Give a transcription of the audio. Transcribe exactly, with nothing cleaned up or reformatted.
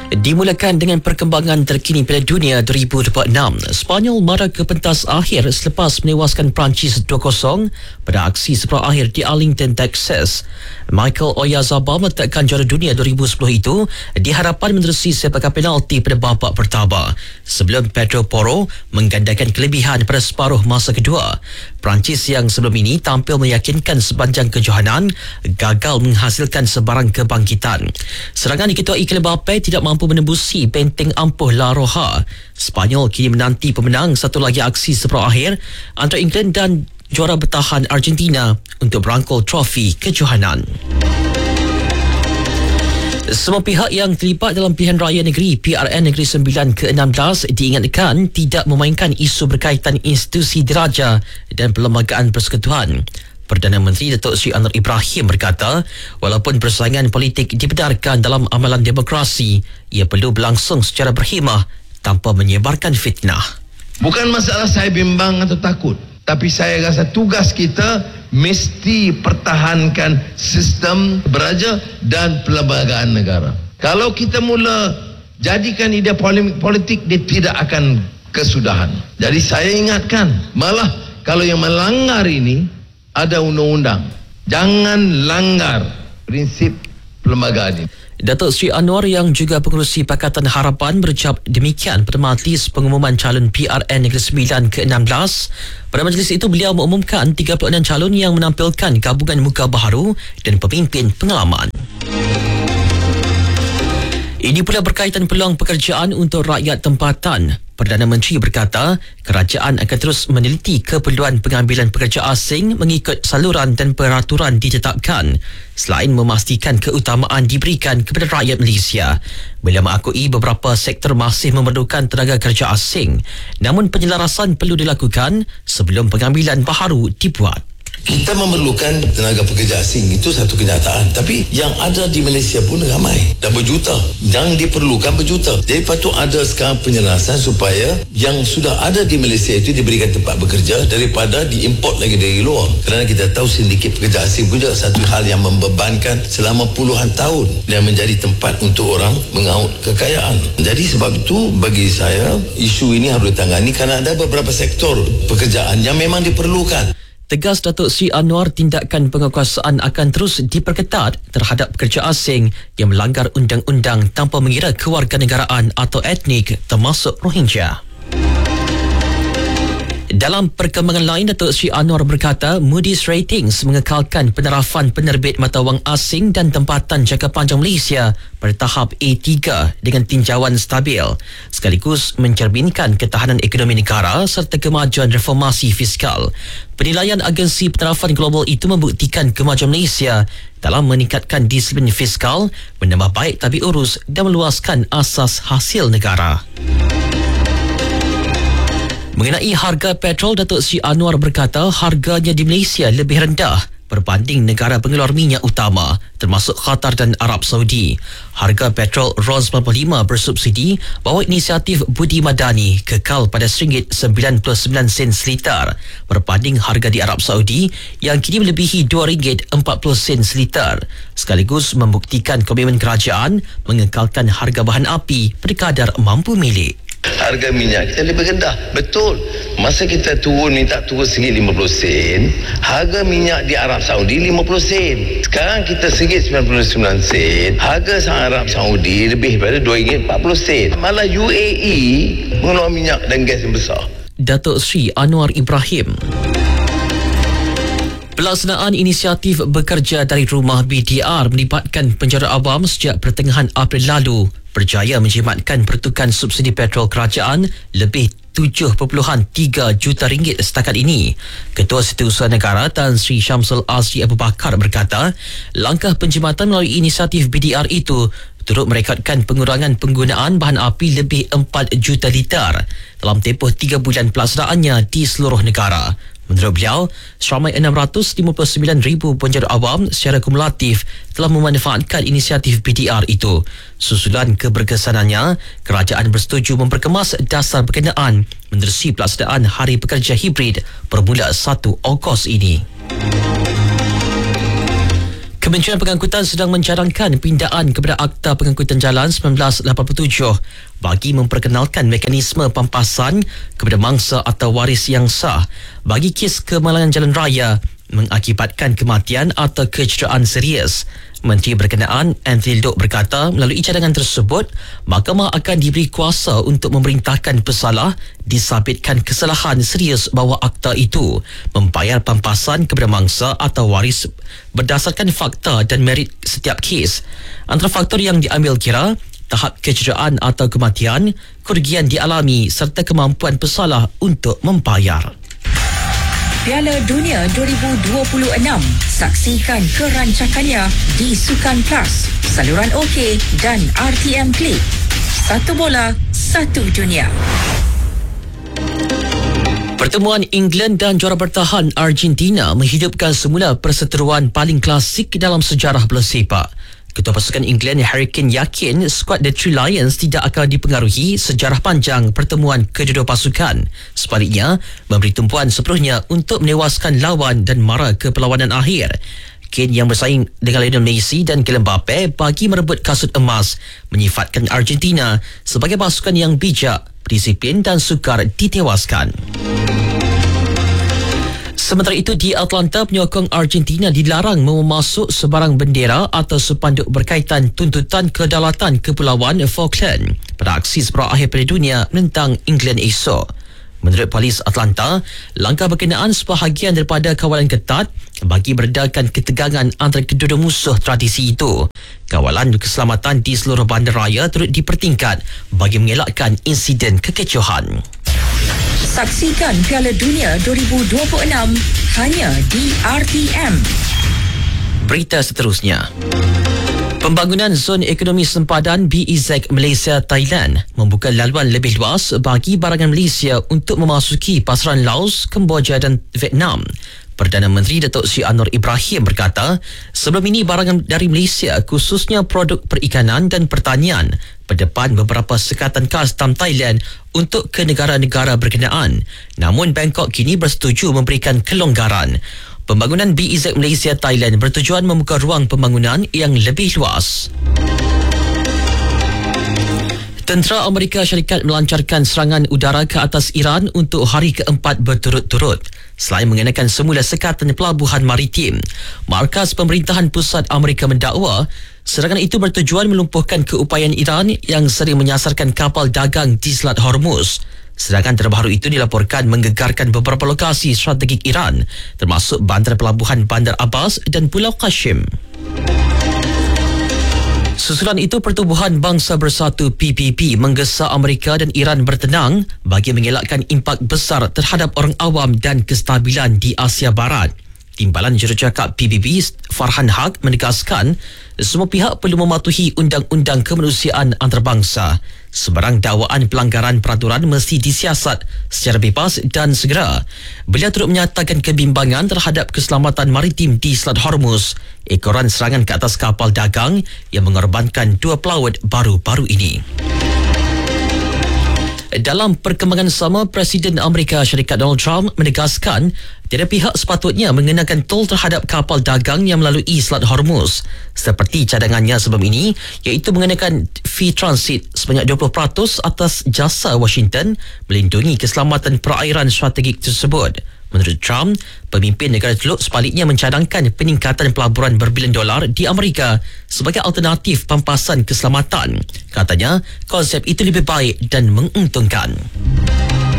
Dimulakan dengan perkembangan terkini Piala Dunia dua ribu dua puluh enam. Sepanyol marah ke pentas akhir selepas menewaskan Perancis dua kosong pada aksi separuh akhir di Arlington, Texas. Michael Oyarzabal meletakkan juara dunia dua ribu sepuluh itu di hadapan menerusi sepakan penalti pada babak pertama sebelum Pedro Porro menggandakan kelebihan pada separuh masa kedua. Perancis yang sebelum ini tampil meyakinkan sepanjang kejohanan gagal menghasilkan sebarang kebangkitan. Serangan diketuai Kylian Mbappe tidak mampu menembusi benteng ampuh La Roja. Sepanyol kini menanti pemenang satu lagi aksi separuh akhir antara England dan juara bertahan Argentina untuk berangkul trofi kejohanan. Semua pihak yang terlibat dalam pilihan raya negeri P R N Negeri Sembilan ke enam belas diingatkan tidak memainkan isu berkaitan institusi diraja dan perlembagaan persekutuan. Perdana Menteri Datuk Seri Anwar Ibrahim berkata, walaupun persaingan politik dibenarkan dalam amalan demokrasi, ia perlu berlangsung secara berhemah tanpa menyebarkan fitnah. Bukan masalah saya bimbang atau takut, tapi saya rasa tugas kita mesti pertahankan sistem beraja dan perlembagaan negara. Kalau kita mula jadikan idea politik, dia tidak akan kesudahan. Jadi saya ingatkan, malah kalau yang melanggar ini ada undang-undang, jangan langgar prinsip perlembagaan ini. Datuk Seri Anwar yang juga pengerusi Pakatan Harapan berucap demikian pada majlis pengumuman calon P R N Negeri Sembilan ke enam belas. Pada majlis itu beliau mengumumkan tiga puluh enam calon yang menampilkan gabungan muka baharu dan pemimpin pengalaman. Ini pula berkaitan peluang pekerjaan untuk rakyat tempatan. Perdana Menteri berkata, kerajaan akan terus meneliti keperluan pengambilan pekerja asing mengikut saluran dan peraturan ditetapkan, selain memastikan keutamaan diberikan kepada rakyat Malaysia. Beliau mengakui beberapa sektor masih memerlukan tenaga kerja asing, namun penyelarasan perlu dilakukan sebelum pengambilan baharu dibuat. Kita memerlukan tenaga pekerja asing, itu satu kenyataan. Tapi yang ada di Malaysia pun ramai, dah berjuta. Yang diperlukan berjuta. Jadi patut ada sekarang penyelarasan supaya yang sudah ada di Malaysia itu diberikan tempat bekerja daripada diimport lagi dari luar. Kerana kita tahu sindiket pekerja asing pun juga satu hal yang membebankan selama puluhan tahun dan menjadi tempat untuk orang mengaut kekayaan. Jadi sebab itu bagi saya isu ini harus ditangani kerana ada beberapa sektor pekerjaan yang memang diperlukan. Tegas Datuk Seri Anwar, tindakan penguasaan akan terus diperketat terhadap pekerja asing yang melanggar undang-undang tanpa mengira kewarganegaraan atau etnik termasuk Rohingya. Dalam perkembangan lain, Datuk Seri Anwar berkata Moody's Ratings mengekalkan penarafan penerbit mata wang asing dan tempatan jangka panjang Malaysia pada tahap A tiga dengan tinjauan stabil, sekaligus mencerminkan ketahanan ekonomi negara serta kemajuan reformasi fiskal. Penilaian agensi penarafan global itu membuktikan kemajuan Malaysia dalam meningkatkan disiplin fiskal, menambah baik tabi urus dan meluaskan asas hasil negara. Mengenai harga petrol, Datuk Seri Anwar berkata harganya di Malaysia lebih rendah berbanding negara pengeluar minyak utama termasuk Qatar dan Arab Saudi. Harga petrol RON sembilan puluh lima bersubsidi bawah inisiatif Budi Madani kekal pada satu ringgit sembilan puluh sembilan sen seliter berbanding harga di Arab Saudi yang kini melebihi dua ringgit empat puluh sen seliter, sekaligus membuktikan komitmen kerajaan mengekalkan harga bahan api pada kadar mampu milik. Harga minyak kita lebih rendah. Betul. Masa kita turun minta turun satu ringgit lima puluh sen, harga minyak di Arab Saudi lima puluh sen. Sekarang kita satu ringgit sembilan puluh sembilan sen. Harga Arab Saudi lebih daripada dua ringgit empat puluh sen. Malah U A E mengeluarkan minyak dan gas yang besar. Datuk Seri Anwar Ibrahim. Pelaksanaan inisiatif bekerja dari rumah B D R melibatkan penjara awam sejak pertengahan April lalu berjaya menjimatkan pertukaran subsidi petrol kerajaan lebih tujuh perpuluhan tiga juta ringgit setakat ini. Ketua Setiausaha Negara Tan Sri Syamsul Azri Abu Bakar berkata, langkah penjimatan melalui inisiatif B D R itu turut merekodkan pengurangan penggunaan bahan api lebih empat juta liter dalam tempoh tiga bulan pelaksanaannya di seluruh negara. Menurut beliau, seramai enam ratus lima puluh sembilan ribu penjara awam secara kumulatif telah memanfaatkan inisiatif B D R itu. Susulan keberkesanannya, kerajaan bersetuju memperkemas dasar berkenaan menerusi pelaksanaan Hari Pekerja Hibrid bermula satu Ogos ini. Kementerian Pengangkutan sedang mencadangkan pindaan kepada Akta Pengangkutan Jalan seribu sembilan ratus lapan puluh tujuh bagi memperkenalkan mekanisme pampasan kepada mangsa atau waris yang sah bagi kes kemalangan jalan raya mengakibatkan kematian atau kecederaan serius. Menteri berkenaan Anthony Loke berkata melalui cadangan tersebut, mahkamah akan diberi kuasa untuk memerintahkan pesalah disabitkan kesalahan serius bahawa akta itu membayar pampasan kepada mangsa atau waris berdasarkan fakta dan merit setiap kes. Antara faktor yang diambil kira tahap kecederaan atau kematian, kerugian dialami serta kemampuan pesalah untuk membayar. Piala Dunia dua ribu dua puluh enam. Saksikan kerancakannya di Sukan Plus, saluran OK dan R T M Click. Satu bola, satu dunia. Pertemuan England dan juara bertahan Argentina menghidupkan semula perseteruan paling klasik dalam sejarah bola sepak. Ketua pasukan England Harry Kane yakin skuad The Three Lions tidak akan dipengaruhi sejarah panjang pertemuan kedua-dua pasukan. Sebaliknya, memberi tumpuan sepenuhnya untuk menewaskan lawan dan mara ke perlawanan akhir. Kane yang bersaing dengan Lionel Messi dan Kylian Mbappe bagi merebut kasut emas menyifatkan Argentina sebagai pasukan yang bijak, disiplin dan sukar ditewaskan. Sementara itu, di Atlanta, penyokong Argentina dilarang memasuk sebarang bendera atau sepanduk berkaitan tuntutan kedaulatan Kepulauan Falkland pada aksi separuh akhir Piala Dunia menentang England esok. Menurut polis Atlanta, langkah berkenaan sebahagian daripada kawalan ketat bagi meredakan ketegangan antara kedua-dua musuh tradisi itu. Kawalan keselamatan di seluruh bandaraya turut dipertingkat bagi mengelakkan insiden kekecohan. Saksikan Piala Dunia dua ribu dua puluh enam hanya di R T M. Berita seterusnya. Pembangunan Zon Ekonomi Sempadan B E Z Malaysia Thailand membuka laluan lebih luas bagi barangan Malaysia untuk memasuki pasaran Laos, Kemboja dan Vietnam. Perdana Menteri Datuk Seri Anwar Ibrahim berkata, sebelum ini barangan dari Malaysia khususnya produk perikanan dan pertanian berdepan beberapa sekatan kastam Thailand untuk ke negara-negara berkenaan. Namun Bangkok kini bersetuju memberikan kelonggaran. Pembangunan B E Z Malaysia Thailand bertujuan membuka ruang pembangunan yang lebih luas. Tentera Amerika Syarikat melancarkan serangan udara ke atas Iran untuk hari keempat berturut-turut selain mengenakan semula sekatan pelabuhan maritim. Markas Pemerintahan Pusat Amerika mendakwa serangan itu bertujuan melumpuhkan keupayaan Iran yang sering menyasarkan kapal dagang di Selat Hormuz. Serangan terbaru itu dilaporkan menggegarkan beberapa lokasi strategik Iran termasuk bandar pelabuhan Bandar Abbas dan Pulau Qassim. Susulan itu, Pertubuhan Bangsa Bersatu P B B menggesa Amerika dan Iran bertenang bagi mengelakkan impak besar terhadap orang awam dan kestabilan di Asia Barat. Timbalan Jurucakap P B B Farhan Haq menegaskan semua pihak perlu mematuhi undang-undang kemanusiaan antarabangsa. Sebarang dakwaan pelanggaran peraturan mesti disiasat secara bebas dan segera. Beliau turut menyatakan kebimbangan terhadap keselamatan maritim di Selat Hormuz, ekoran serangan ke atas kapal dagang yang mengorbankan dua pelaut baru-baru ini. Dalam perkembangan sama, Presiden Amerika Syarikat Donald Trump menegaskan tiada pihak sepatutnya mengenakan tol terhadap kapal dagang yang melalui Selat Hormuz seperti cadangannya sebelum ini, iaitu mengenakan fee transit sebanyak dua puluh peratus atas jasa Washington melindungi keselamatan perairan strategik tersebut. Menurut Trump, pemimpin negara Teluk sebaliknya mencadangkan peningkatan pelaburan berbilion dolar di Amerika sebagai alternatif pampasan keselamatan. Katanya, konsep itu lebih baik dan menguntungkan.